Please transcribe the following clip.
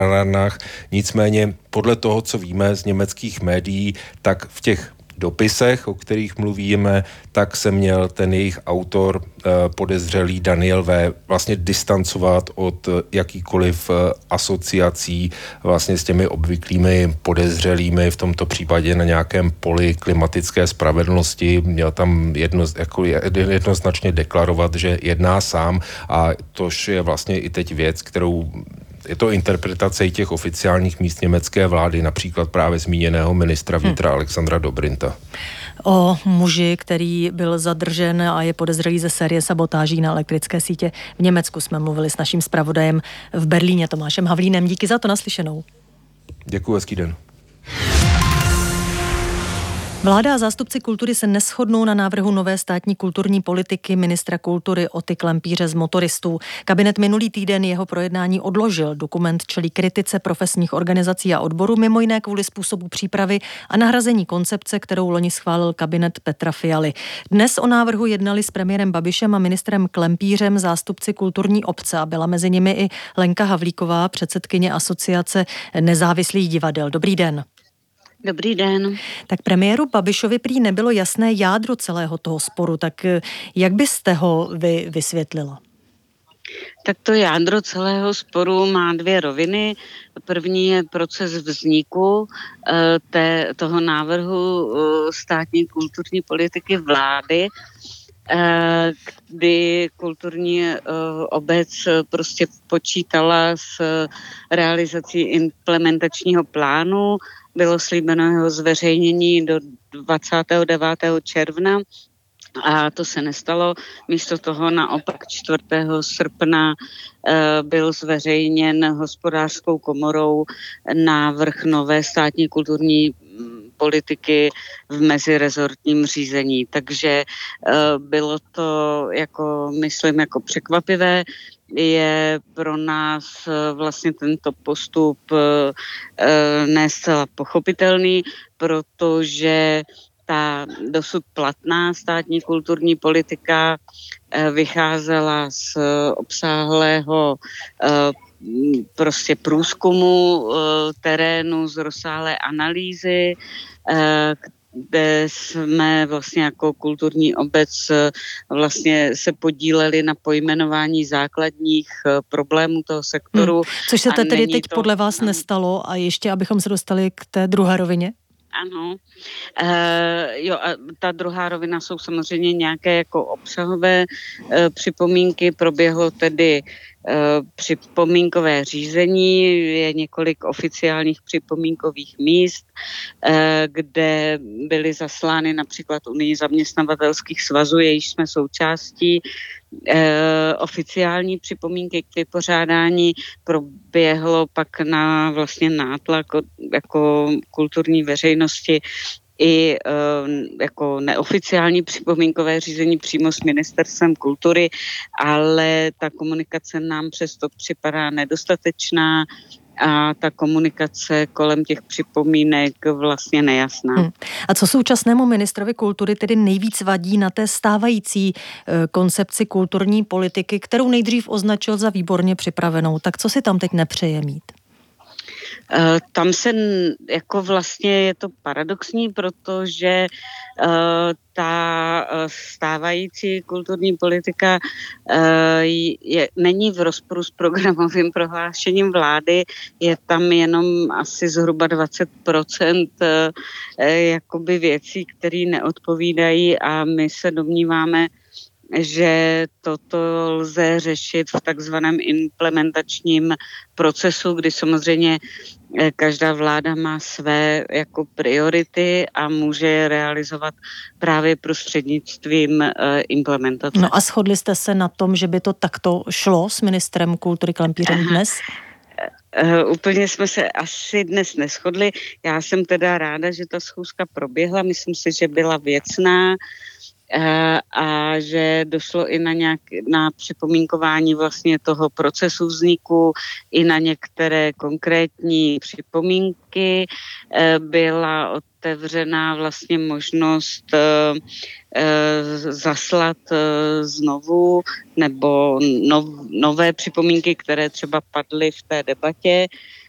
elektrárnách. Nicméně podle toho, co víme z německých médií, tak v těch dopisech, o kterých mluvíme, tak se měl ten jejich autor, podezřelý Daniel V., vlastně distancovat od jakýkoliv asociací vlastně s těmi obvyklými podezřelými, v tomto případě na nějakém poli klimatické spravedlnosti. Měl tam jednoznačně deklarovat, že jedná sám, a tož je vlastně i teď věc, kterou je to interpretace i těch oficiálních míst německé vlády, například právě zmíněného ministra vnitra Alexandra Dobrinta. O muži, který byl zadržen a je podezřelý ze série sabotáží na elektrické sítě v Německu, jsme mluvili s naším zpravodajem v Berlíně Tomášem Havlínem. Díky za to, naslyšenou. Děkuji, hezký den. Vláda a zástupci kultury se neshodnou na návrhu nové státní kulturní politiky ministra kultury Oty Klempíře z Motoristů. Kabinet minulý týden jeho projednání odložil. Dokument čelí kritice profesních organizací a odborů, mimo jiné kvůli způsobu přípravy a nahrazení koncepce, kterou loni schválil kabinet Petra Fialy. Dnes o návrhu jednali s premiérem Babišem a ministrem Klempířem zástupci kulturní obce a byla mezi nimi i Lenka Havlíková, předsedkyně Asociace nezávislých divadel. Dobrý den. Dobrý den. Tak premiéru Babišovi prý nebylo jasné jádro celého toho sporu, tak jak byste ho vy vysvětlila? Tak to jádro celého sporu má dvě roviny. První je proces vzniku toho návrhu státní kulturní politiky vlády, kdy kulturní obec prostě počítala s realizací implementačního plánu. Bylo slíbeno jeho zveřejnění do 29. června a to se nestalo. Místo toho naopak 4. srpna byl zveřejněn Hospodářskou komorou návrh nové státní kulturní politiky v mezirezortním řízení. Takže bylo to myslím překvapivé. Je pro nás vlastně tento postup ne zcela pochopitelný, protože ta dosud platná státní kulturní politika vycházela z obsáhlého prostě průzkumu terénu, z rozsáhlé analýzy, kde jsme vlastně jako kulturní obec vlastně se podíleli na pojmenování základních problémů toho sektoru. Což se tedy teď podle vás nestalo, a ještě abychom se dostali k té druhé rovině? Ano. A ta druhá rovina jsou samozřejmě nějaké jako obsahové připomínky. Proběhlo tedy připomínkové řízení, je několik oficiálních připomínkových míst, kde byly zaslány například Unii zaměstnavatelských svazů, jejíž jsme součástí. Oficiální připomínky k vypořádání proběhlo pak na vlastně nátlak jako kulturní veřejnosti i jako neoficiální připomínkové řízení přímo s ministerstvem kultury, ale ta komunikace nám přesto připadá nedostatečná a ta komunikace kolem těch připomínek vlastně nejasná. A co současnému ministrovi kultury tedy nejvíc vadí na té stávající koncepci kulturní politiky, kterou nejdřív označil za výborně připravenou? Tak co si tam teď nepřeje mít? Tam se jako vlastně je to paradoxní, protože ta stávající kulturní politika není v rozporu s programovým prohlášením vlády, je tam jenom asi zhruba 20% jakoby věcí, které neodpovídají, a my se domníváme, že toto lze řešit v takzvaném implementačním procesu, kdy samozřejmě každá vláda má své jako priority a může je realizovat právě prostřednictvím implementace. No a shodli jste se na tom, že by to takto šlo s ministrem kultury Klempířem dnes? Úplně jsme se asi dnes neshodli. Já jsem teda ráda, že ta schůzka proběhla. Myslím si, že byla věcná a že došlo i na připomínkování vlastně toho procesu vzniku, i na některé konkrétní připomínky. Byla otevřená vlastně možnost zaslat znovu nebo nové připomínky, které třeba padly v té debatě.